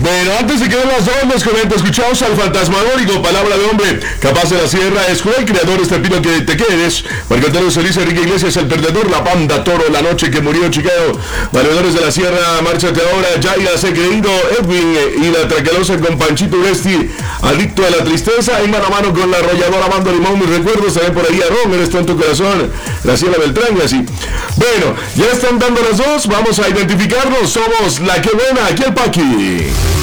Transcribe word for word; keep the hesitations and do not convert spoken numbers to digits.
Bueno, antes de que den las dos, les comento, escuchamos al fantasmagórico, palabra de hombre, capaz de la sierra, es el creador, este pido que te quedes, Marcantero Solís, Enrique Iglesias, el perdedor, la banda Toro, la noche que murió Chicago, valedores de la sierra, márchate ahora, Yaya, se creído, Edwin y la Tracalosa con Panchito Uresti, adicto a la tristeza, y mano a mano con la arrolladora Mando Limón, mis recuerdos, también por ahí a Ron, eres tonto corazón, Graciela Beltrán y así. Bueno, ya están dando las dos, vamos a identificarnos, somos la que buena, aquí el Paqui.